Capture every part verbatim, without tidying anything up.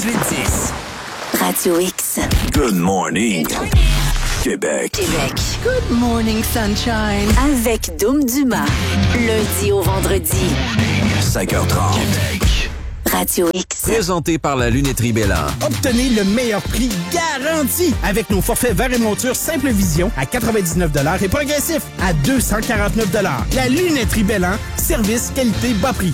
dix. Radio X. Good morning. Québec. Québec. Good morning, sunshine. Avec Doom Dumas. Lundi au vendredi. cinq heures trente. Québec. Radio X. Présenté par la lunetterie Bélan. Obtenez le meilleur prix garanti avec nos forfaits verre et monture Simple Vision à quatre-vingt-dix-neuf dollars et progressif à deux cent quarante-neuf dollars. La lunetterie Bélan. Service, qualité, bas prix.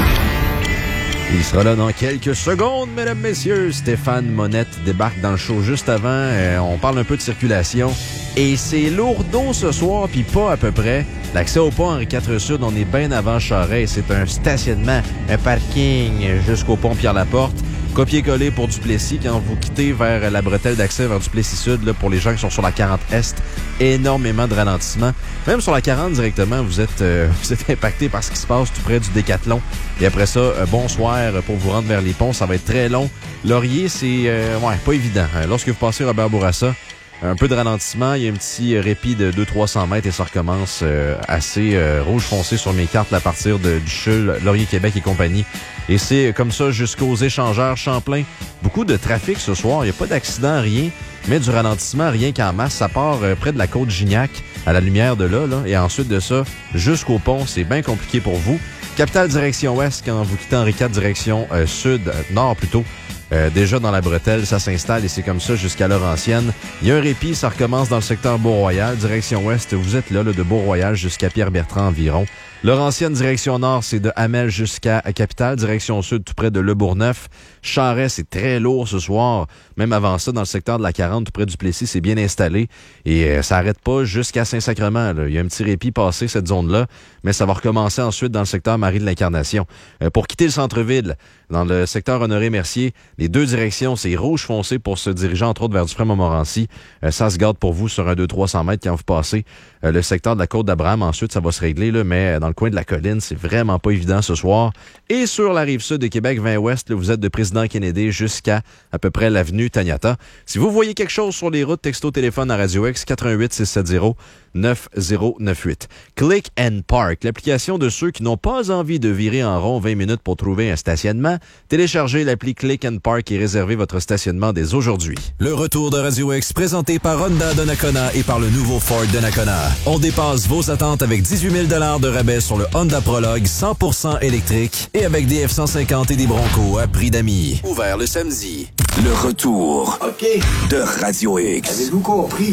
Il sera là dans quelques secondes, mesdames, messieurs. Stéphane Monette débarque dans le show juste avant. Euh, on parle un peu de circulation. Et c'est lourdeau ce soir, puis pas à peu près. L'accès au pont Henri quatre Sud, on est bien avant Charest. C'est un stationnement, un parking jusqu'au pont Pierre-Laporte. Copier-coller pour Duplessis quand vous quittez vers la bretelle d'accès vers Duplessis Sud, là, pour les gens qui sont sur la quarante Est, énormément de ralentissement. Même sur la quarante directement, vous êtes euh, vous êtes impacté par ce qui se passe tout près du Décathlon. Et après ça, euh, bonsoir pour vous rendre vers les ponts, ça va être très long. Laurier, c'est euh, ouais, pas évident. Lorsque vous passez Robert Bourassa, un peu de ralentissement, il y a un petit répit de deux cents à trois cents mètres et ça recommence euh, assez euh, rouge foncé sur mes cartes là, à partir de, du C H U L, Laurier-Québec et compagnie. Et c'est comme ça jusqu'aux échangeurs Champlain. Beaucoup de trafic ce soir, il n'y a pas d'accident, rien, mais du ralentissement, rien qu'en masse. Ça part euh, près de la côte Gignac, à la lumière de là, là, et ensuite de ça, jusqu'au pont, c'est bien compliqué pour vous. Capitale direction ouest, quand vous quittez Henri quatre direction euh, sud, euh, nord plutôt, Euh, déjà dans la bretelle, ça s'installe et c'est comme ça jusqu'à Laurentienne. Il y a un répit, ça recommence dans le secteur Beau-Royal. Direction ouest, vous êtes là, là de Beau-Royal jusqu'à Pierre-Bertrand environ. Laurentienne, direction nord, c'est de Hamel jusqu'à Capitale. Direction sud, tout près de Le Bourgneuf. Charest, c'est très lourd ce soir. Même avant ça, dans le secteur de la quarante, tout près du Plessis, c'est bien installé. Et euh, ça n'arrête pas jusqu'à Saint-Sacrement. Là. Il y a un petit répit passé, cette zone-là. Mais ça va recommencer ensuite dans le secteur Marie de l'Incarnation. Euh, pour quitter le centre-ville, dans le secteur Honoré-Mercier, les deux directions, c'est rouge foncé pour se diriger, entre autres, vers Dufresne-Montmorency. Euh, ça se garde pour vous sur un deux cents à trois cents mètres quand vous passez euh, le secteur de la Côte d'Abraham. Ensuite, ça va se régler, là, mais dans le coin de la colline, c'est vraiment pas évident ce soir. Et sur la rive sud de Québec, vingt ouest, là, vous êtes de Président Kennedy jusqu'à à peu près l'avenue Taniata. Si vous voyez quelque chose sur les routes, texto téléphone à Radio X, quatre un huit six sept zéro neuf zéro neuf huit. Click and Park, l'application de ceux qui n'ont pas envie de virer en rond vingt minutes pour trouver un stationnement. Téléchargez l'appli Click and Park et réservez votre stationnement dès aujourd'hui. Le retour de Radio X présenté par Honda de Nakona et par le nouveau Ford de Nakona. On dépasse vos attentes avec dix-huit mille dollars de rabais sur le Honda Prologue cent pour cent électrique et avec des F cent cinquante et des Broncos à prix d'amis. Ouvert le samedi. Le retour OK. de Radio X. Avez-vous compris?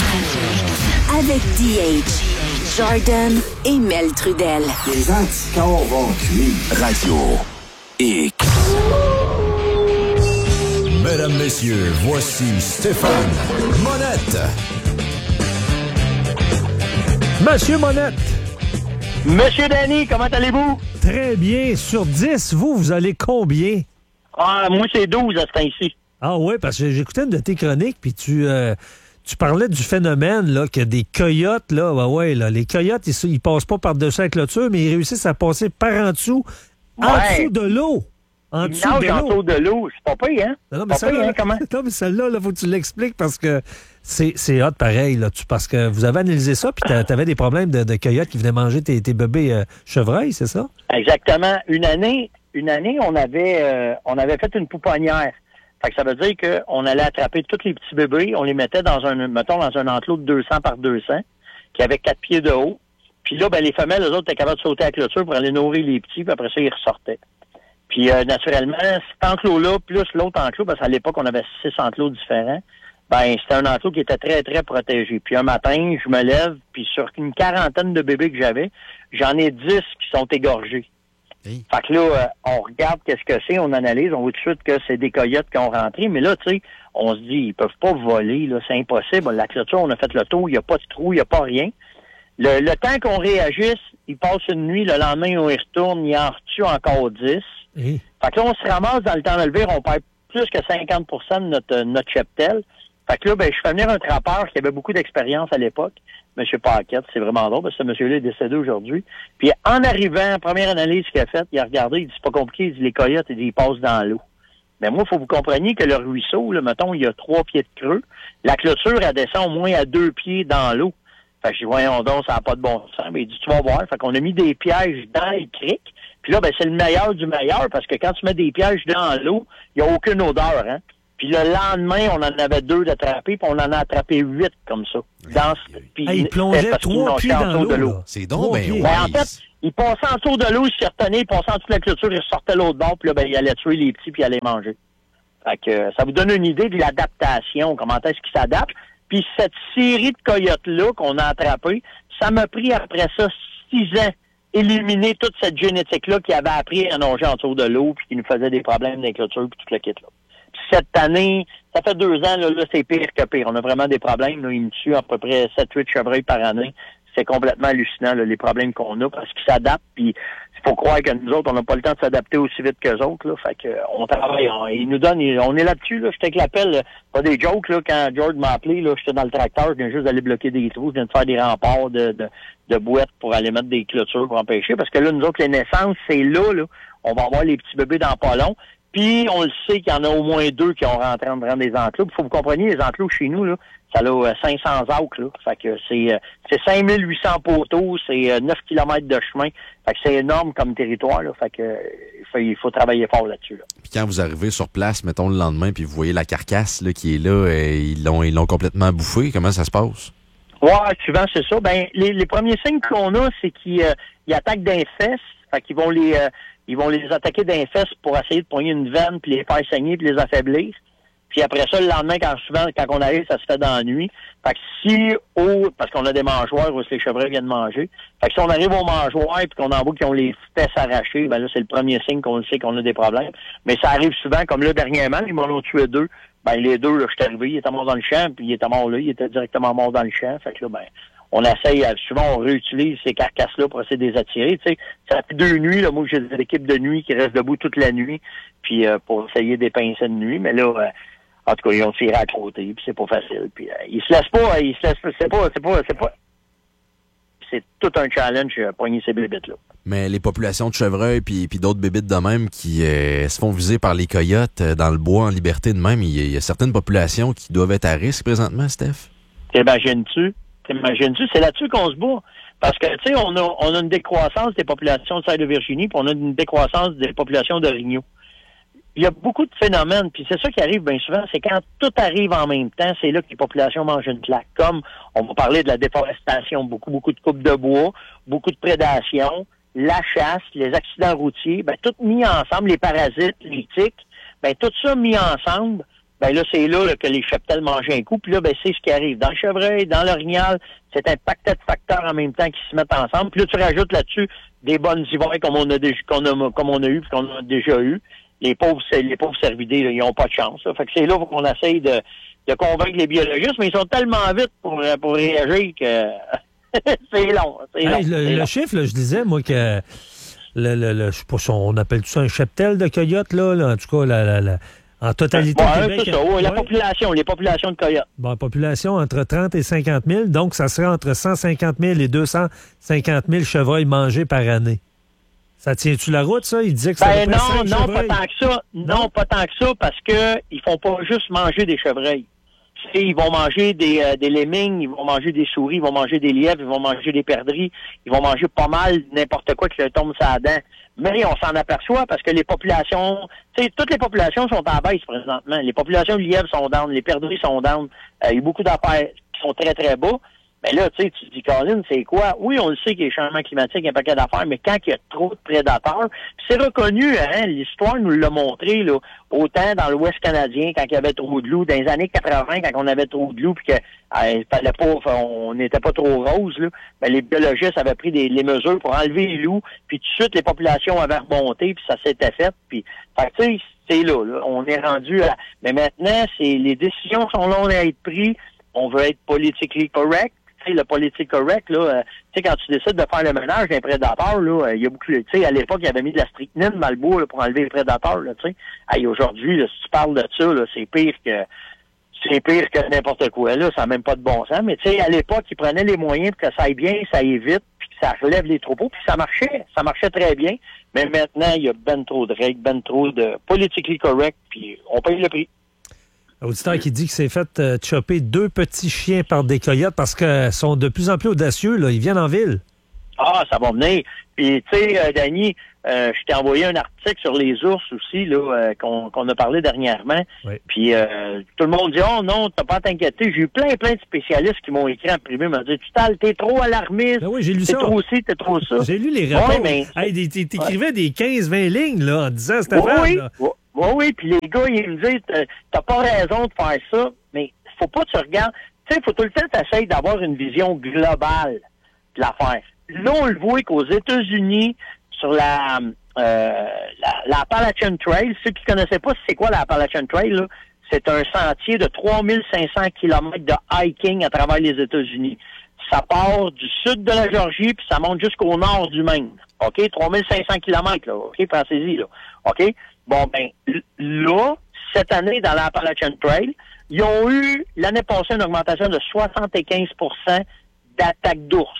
Avec D H, Jordan et Mel Trudel. Les anticorps vont tuer. Radio X. Mesdames, messieurs, voici Stéphane Monette. Monsieur Monette. Monsieur Danny, comment allez-vous? Très bien. Sur dix, vous, vous allez combien? Ah, moi, c'est douze à ce temps-ci. Ah oui, parce que j'écoutais une de tes chroniques, puis tu, euh, tu parlais du phénomène, là, que des coyotes, là, ouais, ouais, là, les coyotes, ils, ils passent pas par-dessus la clôture, mais ils réussissent à passer par en dessous, en Ouais. dessous de l'eau. En Ils dessous de nagent en l'eau. dessous de l'eau. C'est pas pire, hein? Non, non, mais Pas celle-là, pire, hein, comment? non, mais celle-là, il faut que tu l'expliques parce que c'est, c'est hot pareil, là, tu, parce que vous avez analysé ça, puis t'a- t'avais des problèmes de, de coyotes qui venaient manger tes, tes bébés euh, chevreuils, c'est ça? Exactement. Une année, une année, on avait, euh, on avait fait une pouponnière. Fait que ça veut dire qu'on allait attraper tous les petits bébés, on les mettait dans un, mettons, dans un enclos de deux cents par deux cents, qui avait quatre pieds de haut. Puis là, ben, les femelles, eux autres, étaient capables de sauter à la clôture pour aller nourrir les petits, puis après ça, ils ressortaient. Puis, euh, naturellement, cet enclos-là, plus l'autre enclos, parce qu'à l'époque, on avait six enclos différents, ben, c'était un enclos qui était très, très protégé. Puis un matin, je me lève, puis sur une quarantaine de bébés que j'avais, j'en ai dix qui sont égorgés. Hey. Fait que là, euh, on regarde qu'est-ce que c'est, on analyse, on voit tout de suite que c'est des coyotes qui ont rentré, mais là, tu sais, on se dit, ils peuvent pas voler, là, c'est impossible. La clôture, on a fait le tour, il n'y a pas de trou, il n'y a pas rien. Le, le temps qu'on réagisse, ils passent une nuit, le lendemain, on y retourne, ils en retuent encore dix. Et... Fait que là, on se ramasse dans le temps de lever, on perd plus que cinquante pour cent de notre, notre cheptel. Fait que là, ben, je fais venir un trappeur qui avait beaucoup d'expérience à l'époque, M. Paquette, c'est vraiment drôle, parce que ce monsieur-là est décédé aujourd'hui. Puis en arrivant, première analyse qu'il a faite, il a regardé, il dit, c'est pas compliqué, il dit, les coyotes, il dit, ils passent dans l'eau. Mais moi, il faut que vous compreniez que le ruisseau, là, mettons, il y a trois pieds de creux. La clôture, elle descend au moins à deux pieds dans l'eau. Fait que je dis, voyons donc, ça n'a pas de bon sens. Mais il dit, tu vas voir. Fait qu'on a mis des pièges dans les criques. Puis Puis là, ben c'est le meilleur du meilleur, parce que quand tu mets des pièges dans l'eau, il n'y a aucune odeur, hein. Puis le lendemain, on en avait deux d'attrapés, puis on en a attrapé huit comme ça. Dans, puis, ah, il plongeait trois pieds dans l'eau. l'eau. C'est donc ben ben, en fait, il passait en dessous de l'eau, il se retenait, il passait en dessous de la clôture, il sortait l'autre bord, puis là, ben, il allait tuer les petits, puis il allait manger. Fait que ça vous donne une idée de l'adaptation, comment est-ce qu'il s'adapte. Puis cette série de coyotes-là qu'on a attrapés, ça m'a pris après ça six ans éliminer toute cette génétique-là qui avait appris à nager en dessous de l'eau, puis qui nous faisait des problèmes d'inclôture, puis tout le kit-là. Cette année, ça fait deux ans, là, là c'est pire que pire. On a vraiment des problèmes. Là. Ils me tuent à peu près sept huit chevreuils par année. C'est complètement hallucinant, là, les problèmes qu'on a, parce qu'ils s'adaptent. Puis il faut croire que nous autres, on n'a pas le temps de s'adapter aussi vite qu'eux autres. Là. Fait que on travaille. On, ils nous donnent. Ils, on est là-dessus. Là. J'étais avec l'appel, pas des jokes, là, quand George m'a appelé, là, j'étais dans le tracteur, je viens juste d'aller bloquer des trous, je viens de faire des remparts de, de, de boîtes pour aller mettre des clôtures pour empêcher. Parce que là, nous autres, les naissances, c'est là, là. On va avoir les petits bébés dans pas long. Puis, on le sait qu'il y en a au moins deux qui ont rentré en train des enclos. Il faut que vous compreniez, les enclos chez nous, là, ça a cinq cents acres, là. Fait que c'est, c'est cinq mille huit cents poteaux, c'est neuf kilomètres de chemin. Fait que c'est énorme comme territoire, là. Fait que, il faut, il faut travailler fort là-dessus, là. Puis quand vous arrivez sur place, mettons le lendemain, puis vous voyez la carcasse, là, qui est là, et ils l'ont, ils l'ont complètement bouffé. Comment ça se passe? Ouais, souvent, c'est ça. Ben, les, les premiers signes qu'on a, c'est qu'ils euh, ils attaquent d'un fesses. Fait qu'ils vont les, euh, ils vont les attaquer d'un fesses pour essayer de pogner une veine, puis les faire saigner, puis les affaiblir. Puis après ça, le lendemain, quand souvent, quand on arrive, ça se fait dans la nuit. Fait que si, au, parce qu'on a des mangeoires où les chevreuils viennent manger. Fait que si on arrive aux mangeoires puis qu'on en voit qui ont les fesses arrachées, ben là, c'est le premier signe qu'on sait qu'on a des problèmes. Mais ça arrive souvent, comme là, dernièrement, ils m'en ont tué deux. Ben, les deux, là, je suis arrivé, ils étaient morts dans le champ, puis ils étaient morts là, ils étaient directement morts dans le champ. Fait que là, ben, on essaye, souvent, on réutilise ces carcasses-là pour essayer de les attirer. Tu sais, ça fait deux nuits, là, moi, j'ai des équipes de nuit qui restent debout toute la nuit, puis euh, pour essayer de pincer de nuit. Mais là, euh, en tout cas, ils ont tiré à côté, puis c'est pas facile. Puis euh, ils se laissent pas, ils se laissent pas, c'est pas, c'est pas, c'est pas. C'est tout un challenge à pogner ces bébites-là. Mais les populations de chevreuils puis, puis d'autres bébites de même qui euh, se font viser par les coyotes euh, dans le bois en liberté de même, il y, a, il y a certaines populations qui doivent être à risque présentement, Steph? T'imagines-tu? T'imagines-tu? C'est là-dessus qu'on se bat. Parce que, tu sais, on a, on a une décroissance des populations de cerfs de Virginie, puis on a une décroissance des populations d'orignaux. Il y a beaucoup de phénomènes, puis c'est ça qui arrive bien souvent, c'est quand tout arrive en même temps, c'est là que les populations mangent une claque. Comme on va parler de la déforestation, beaucoup, beaucoup de coupes de bois, beaucoup de prédation, la chasse, les accidents routiers, ben tout mis ensemble, les parasites, les tiques, ben tout ça mis ensemble, ben là, c'est là, là que les cheptels mangent un coup, puis là, ben c'est ce qui arrive. Dans le chevreuil, dans l'orignal, c'est un paquet de facteurs en même temps qui se mettent ensemble, puis là, tu rajoutes là-dessus des bonnes hivers comme on a déjà, qu'on a, comme on a eu, puis qu'on a déjà eu. Les pauvres, les pauvres cervidés, là, ils n'ont pas de chance. Là. Fait que c'est là qu'on essaye de, de convaincre les biologistes, mais ils sont tellement vite pour, pour réagir que c'est long. C'est long hey, le, c'est le long. chiffre, là, je disais, moi, que le, le, le, je sais pas si on appelle tout ça un cheptel de coyotes, là, là en tout cas, la, la, la, en totalité Ouais, au Québec. c'est ça, ouais, la ouais. population, les populations de coyotes. Bon, population entre trente et cinquante mille, donc ça serait entre cent cinquante mille et deux cent cinquante mille chevreuils mangés par année. Ça tient-tu la route, ça? Il disait que ça Ben non, non, non, chevreuils. pas tant que ça. Non, Non? pas tant que ça, parce que ils font pas juste manger des chevreuils. C'est, ils vont manger des, euh, des lemmings, ils vont manger des souris, ils vont manger des lièvres, ils vont manger des perdrix, ils vont manger pas mal n'importe quoi qui leur tombe sur la dent. Mais on s'en aperçoit parce que les populations, tu sais, toutes les populations sont en baisse présentement. Les populations de lièvres sont down, les perdrix sont down. Euh, il y a beaucoup d'affaires qui sont très, très bas. Mais là, tu sais, tu te dis, Colin, c'est quoi? Oui, on le sait qu'il y a des changements climatiques, il y a un paquet d'affaires, mais quand il y a trop de prédateurs, c'est reconnu, hein, l'histoire nous l'a montré, là, autant dans l'Ouest canadien, quand il y avait trop de loups, dans les années quatre-vingts, quand on avait trop de loups, puis que euh, fallait pas, on n'était pas trop rose, là, ben, les biologistes avaient pris des, les mesures pour enlever les loups, puis tout de suite, les populations avaient remonté, puis ça s'était fait, puis, fait tu sais, c'est là, là, on est rendu à... Mais maintenant, c'est les décisions sont longues à être prises, on veut être politically correct. Tu sais, le politique correct, là, euh, tu sais, quand tu décides de faire le ménage d'un prédateur, là, il y a beaucoup, tu sais, à l'époque, il avait mis de la strychnine dans le bois, là, pour enlever les prédateurs, là, tu sais. Hey, aujourd'hui, là, si tu parles de ça, là, c'est pire que, c'est pire que n'importe quoi, là, ça n'a même pas de bon sens. Mais, tu sais, à l'époque, ils prenaient les moyens pour que ça aille bien, ça aille vite, puis que ça relève les troupeaux, puis ça marchait, ça marchait très bien. Mais maintenant, il y a ben trop de règles, ben trop de politically correct, puis on paye le prix. Auditeur qui dit que c'est fait euh, chopper deux petits chiens par des coyotes parce qu'ils sont de plus en plus audacieux, là. Ils viennent en ville. Ah, ça va venir. Puis, tu sais, euh, Danny, Euh, je t'ai envoyé un article sur les ours aussi, là, euh, qu'on, qu'on a parlé dernièrement. Oui. Puis euh, tout le monde dit, oh non, t'as pas à t'inquiéter. J'ai eu plein, plein de spécialistes qui m'ont écrit en privé, m'ont dit, tu t'as, t'es trop alarmiste. Ben oui, j'ai lu t'es ça. trop ci, t'es trop ça. J'ai lu les rapports. Ouais, mais... hey, des, t'écrivais ouais. des quinze vingt lignes, là, en disant, c'était oui, oui, là. oui, oui, oui, puis les gars, ils me disent, t'as pas raison de faire ça, mais faut pas que tu regardes. Tu sais, faut tout le temps t'essayer d'avoir une vision globale de l'affaire. Là, on le voit qu'aux États-Unis, sur la, euh, la, la Appalachian Trail, ceux qui connaissaient pas c'est quoi la Appalachian Trail, là, c'est un sentier de trois mille cinq cents kilomètres de hiking à travers les États-Unis. Ça part du sud de la Georgie, puis ça monte jusqu'au nord du Maine. OK? trois mille cinq cents kilomètres, là. OK? Pensez-y, là. OK? Bon, ben, là, cette année, dans la Appalachian Trail, ils ont eu, l'année passée, une augmentation de soixante-quinze pour cent d'attaques d'ours.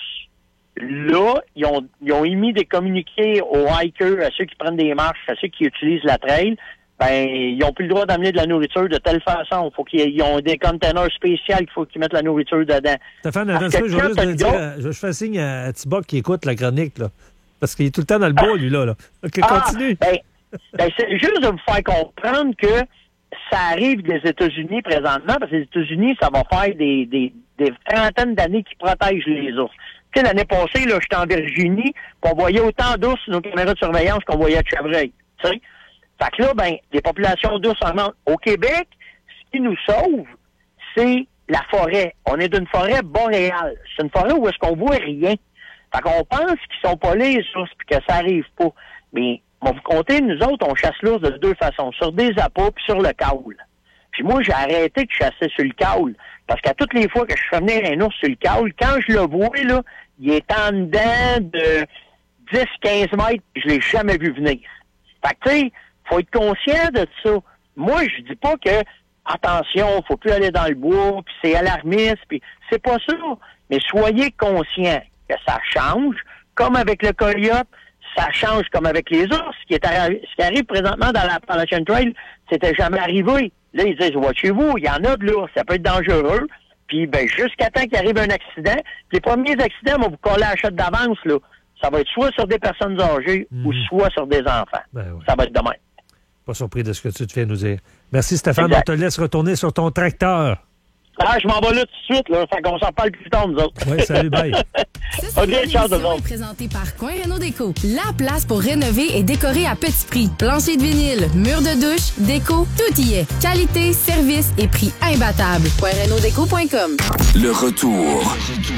Là, ils ont, ils ont émis des communiqués aux hikers, à ceux qui prennent des marches, à ceux qui utilisent la trail. Ben, ils n'ont plus le droit d'amener de la nourriture de telle façon. Faut qu'ils ils ont des containers spéciaux qu'il faut qu'ils mettent la nourriture dedans. Stéphane, attends, je veux juste le dire, je fais signe à Thibault qui écoute la chronique, là. Parce qu'il est tout le temps dans le bois, lui, là. là. OK, ah, continue. Ben, ben, c'est juste de vous faire comprendre que ça arrive des États-Unis présentement, parce que les États-Unis, ça va faire des, des, des trentaines d'années qui protègent les ours. Tu sais, l'année passée, là, j'étais en Virginie, puis on voyait autant d'ours sur nos caméras de surveillance qu'on voyait de chevreuils. Tu sais? Fait que là, ben, les populations d'ours augmentent. Au Québec, ce qui nous sauve, c'est la forêt. On est d'une forêt boréale. C'est une forêt où est-ce qu'on voit rien. Fait qu'on pense qu'ils sont pas là, les ours, puis que ça arrive pas. Mais, on vous compter, nous autres, on chasse l'ours de deux façons. Sur des appâts, puis sur le caule. Puis moi, j'ai arrêté de chasser sur le caule. Parce qu'à toutes les fois que je fais venir un ours sur le caule, quand je le vois, là, il est en dedans de dix à quinze mètres, puis je l'ai jamais vu venir. Fait que, tu sais, faut être conscient de ça. Moi, je dis pas que, attention, faut plus aller dans le bois, puis c'est alarmiste, puis c'est pas ça. Mais soyez conscients que ça change, comme avec le coyote, ça change comme avec les ours. Ce qui, est arri- ce qui arrive présentement dans la Appalachian Trail, c'était jamais arrivé. Là, ils disent, watchez-vous, il y en a de l'ours, ça peut être dangereux. Puis, ben, jusqu'à temps qu'il arrive un accident, les premiers accidents vont vous coller à la chute d'avance, là. Ça va être soit sur des personnes âgées mmh. ou soit sur des enfants. Ben oui. Ça va être de même. Pas surpris de ce que tu te fais nous dire. Merci, Stéphane. Exact. On te laisse retourner sur ton tracteur. Ah, je m'en vais là tout de suite, là. Fait qu'on s'en parle plus tard, nous autres. Oui, salut, bye. Ce okay, l'émission est présentée par Coin Réno Déco. La place pour rénover et décorer à petit prix. Plancher de vinyle, mur de douche, déco, tout y est. Qualité, service et prix imbattable. coin réno déco point com. Le retour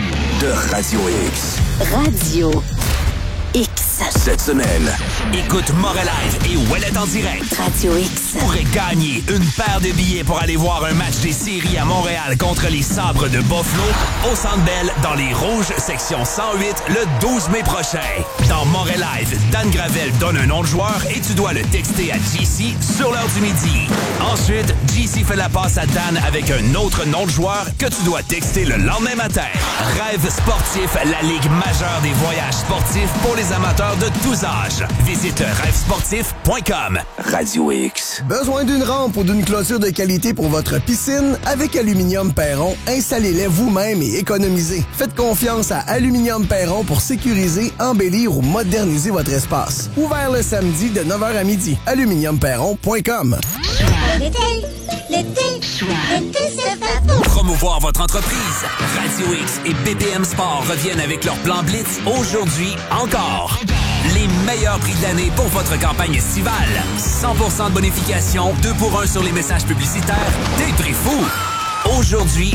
de Radio X. Radio X. Cette semaine, écoute Morelive et Ouellet en direct. Radio X. Pourrait gagner une paire de billets pour aller voir un match des séries à Montréal contre les Sabres de Buffalo au Centre Bell dans les Rouges, section cent huit, le douze mai prochain. Dans Morelive, Dan Gravel donne un nom de joueur et tu dois le texter à J C sur l'heure du midi. Ensuite, J C fait la passe à Dan avec un autre nom de joueur que tu dois texter le lendemain matin. Rêve sportif, la ligue majeure des voyages sportifs pour les amateurs de tous âges. Visite rêve sportif point com. Radio X. Besoin d'une rampe ou d'une clôture de qualité pour votre piscine? Avec Aluminium Perron, installez-les vous-même et économisez. Faites confiance à Aluminium Perron pour sécuriser, embellir ou moderniser votre espace. Ouvert le samedi de neuf heures à midi. aluminium perron point com. L'été, l'été, l'été, c'est fait pour promouvoir votre entreprise. Radio X et B B M Sport reviennent avec leur plan Blitz aujourd'hui encore. Les meilleurs prix de l'année pour votre campagne estivale. cent pour cent de bonification, deux pour un sur les messages publicitaires, des prix fous. Aujourd'hui,